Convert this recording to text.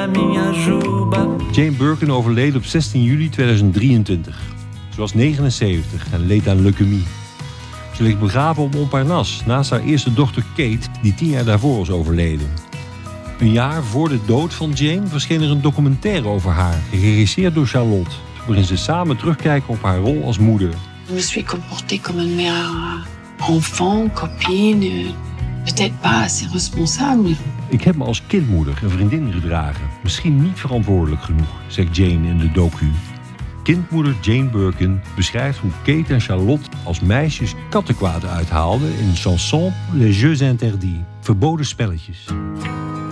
minha juba. Jane Birkin overleed op 16 juli 2023. Ze was 79 en leed aan leukemie. Ze ligt begraven op Montparnasse naast haar eerste dochter Kate, die 10 jaar daarvoor was overleden. Een jaar voor de dood van Jane verscheen er een documentaire over haar, geregisseerd door Charlotte, waarin ze samen terugkijken op haar rol als moeder. Je me suis comportée comme une mère enfant, copine, peut-être pas assez responsable. Ik heb me als kindmoeder en vriendin gedragen, misschien niet verantwoordelijk genoeg, zegt Jane in de docu. Kindmoeder Jane Birkin beschrijft hoe Kate en Charlotte als meisjes kattenkwaad uithaalden in Chanson Les Jeux Interdits, verboden spelletjes.